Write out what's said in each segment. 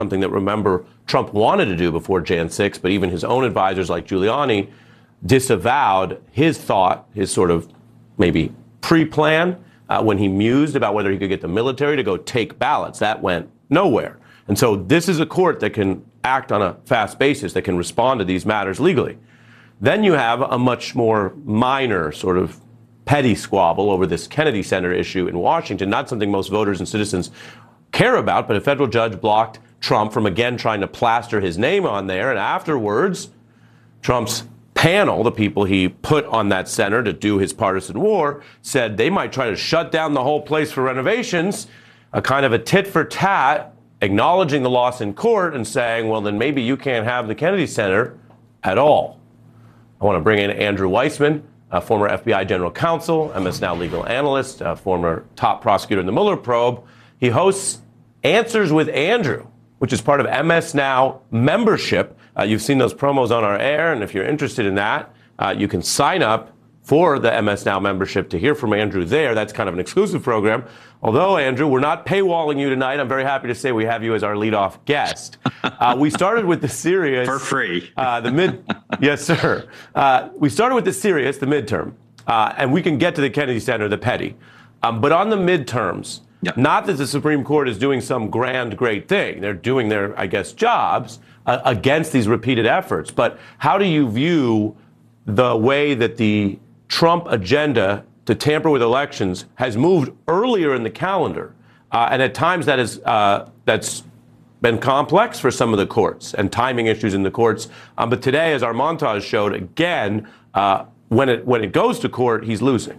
something that, remember, Trump wanted to do before Jan 6, but even his own advisors like Giuliani disavowed his thought, his sort of maybe pre-plan when he mused about whether he could get the military to go take ballots. That went nowhere. And so this is a court that can act on a fast basis, that can respond to these matters legally. Then you have a much more minor sort of petty squabble over this Kennedy Center issue in Washington, not something most voters and citizens care about, but a federal judge blocked Trump from again trying to plaster his name on there. And afterwards, Trump's panel, the people he put on that center to do his partisan war, said they might try to shut down the whole place for renovations, a kind of a tit for tat, acknowledging the loss in court and saying, well, then maybe you can't have the Kennedy Center at all. I want to bring in Andrew Weissmann, a former FBI general counsel, MS Now legal analyst, a former top prosecutor in the Mueller probe. He hosts Answers with Andrew, which is part of MS Now membership. You've seen those promos on our air, and if you're interested in that, you can sign up for the MS Now membership to hear from Andrew there. That's kind of an exclusive program. Although, Andrew, we're not paywalling you tonight. I'm very happy to say we have you as our leadoff guest. We started with the serious. For free. Yes, sir. We started with the serious, the midterm. And we can get to the Kennedy Center, the petty. But on the midterms, yep. Not that the Supreme Court is doing some grand, great thing. They're doing their, I guess, jobs against these repeated efforts. But how do you view the way that the Trump agenda to tamper with elections has moved earlier in the calendar? And at times that's been complex for some of the courts and timing issues in the courts. But today, as our montage showed, again, when it goes to court, he's losing.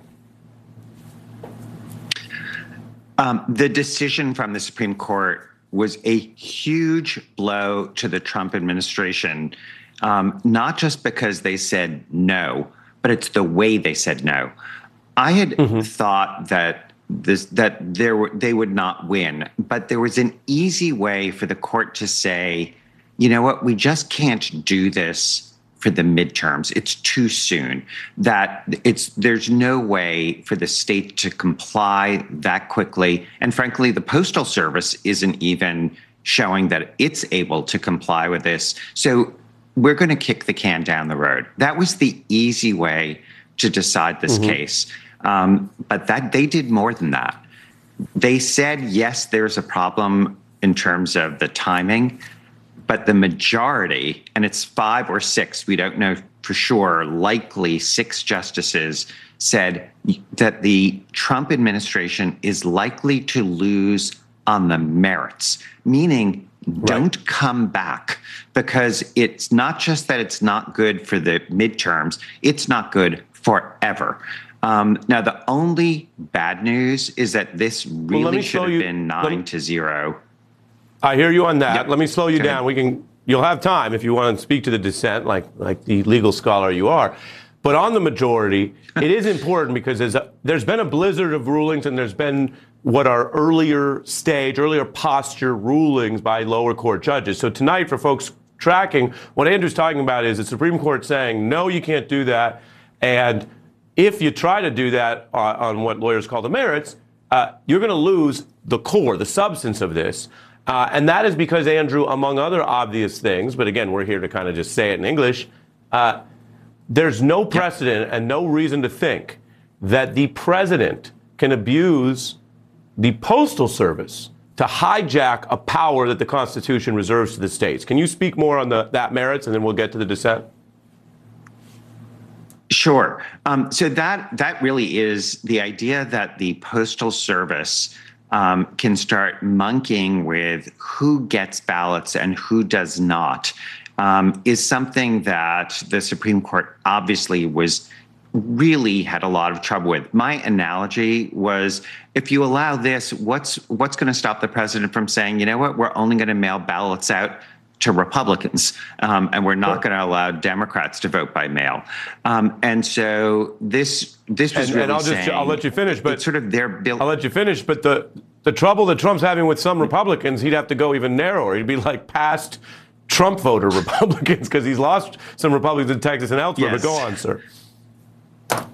The decision from the Supreme Court was a huge blow to the Trump administration, not just because they said no, but it's the way they said no. I had thought that they would not win, but there was an easy way for the court to say, you know what, we just can't do this for the midterms. It's too soon. There's no way for the state to comply that quickly. And frankly, the Postal Service isn't even showing that it's able to comply with this. So we're going to kick the can down the road. That was the easy way to decide this case. But they did more than that. They said, yes, there's a problem in terms of the timing, but the majority, and it's 5 or 6, we don't know for sure, likely 6 justices said that the Trump administration is likely to lose on the merits, meaning don't come back, because it's not just that it's not good for the midterms, it's not good forever. Now, the only bad news is that this really should have been 9-0. I hear you on that. Yep. Let me slow you down. You'll have time if you want to speak to the dissent, like the legal scholar you are. But on the majority, it is important because there's been a blizzard of rulings, and there's been what are earlier posture rulings by lower court judges. So tonight, for folks tracking, what Andrew's talking about is the Supreme Court saying, no, you can't do that. And if you try to do that on what lawyers call the merits, you're going to lose the core, the substance of this. And that is because, Andrew, among other obvious things, but again, we're here to kind of just say it in English, there's no precedent and no reason to think that the president can abuse the Postal Service to hijack a power that the Constitution reserves to the states. Can you speak more on that merits, and then we'll get to the dissent? Sure. So that really is the idea that the Postal Service can start monkeying with who gets ballots and who does not, is something that the Supreme Court obviously really had a lot of trouble with. My analogy was, if you allow this, what's going to stop the president from saying, you know what, we're only going to mail ballots out to Republicans, and we're not going to allow Democrats to vote by mail. And so this was really saying, I'll let you finish, but it's sort of their bill. I'll let you finish, but the trouble that Trump's having with some Republicans, he'd have to go even narrower. He'd be like past Trump voter Republicans, because he's lost some Republicans in Texas and elsewhere. Yes. But go on, sir.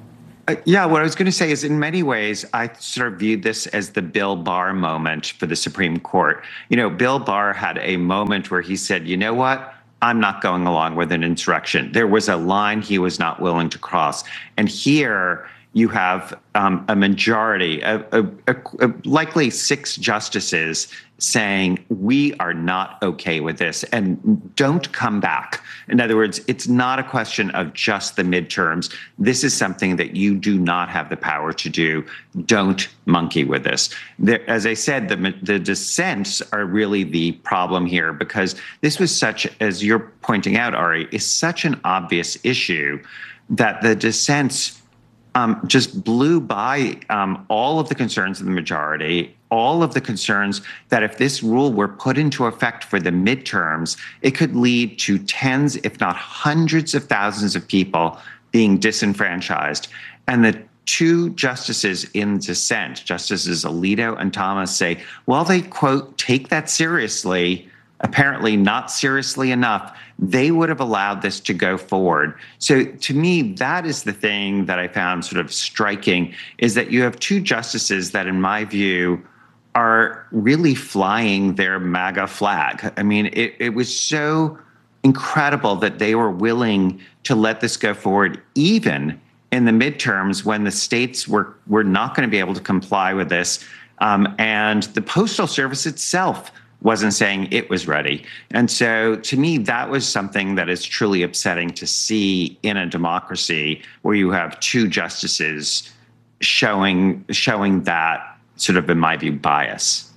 Yeah, what I was going to say is in many ways, I sort of viewed this as the Bill Barr moment for the Supreme Court. Bill Barr had a moment where he said, you know what? I'm not going along with an insurrection. There was a line he was not willing to cross. And here you have a majority, likely 6 justices saying, we are not okay with this and don't come back. In other words, it's not a question of just the midterms. This is something that you do not have the power to do. Don't monkey with this. As I said, the dissents are really the problem here, because this was such, as you're pointing out, Ari, is such an obvious issue that the dissents just blew by all of the concerns of the majority, all of the concerns that if this rule were put into effect for the midterms, it could lead to tens, if not hundreds of thousands of people being disenfranchised. And the 2 justices in dissent, Justices Alito and Thomas, say, well, they, quote, take that seriously, apparently not seriously enough. They would have allowed this to go forward. So to me, that is the thing that I found sort of striking, is that you have 2 justices that, in my view, are really flying their MAGA flag. I mean, it was so incredible that they were willing to let this go forward, even in the midterms when the states were not going to be able to comply with this. And the Postal Service itself wasn't saying it was ready. And so to me, that was something that is truly upsetting to see in a democracy where you have 2 justices showing that sort of, in my view, bias.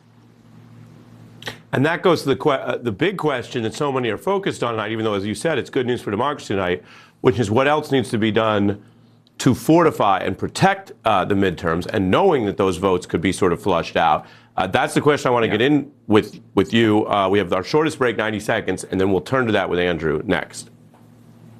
And that goes to the big question that so many are focused on tonight, even though, as you said, it's good news for democracy tonight, which is what else needs to be done to fortify and protect the midterms, and knowing that those votes could be sort of flushed out. That's the question I want to get in with you. We have our shortest break, 90 seconds, and then we'll turn to that with Andrew next.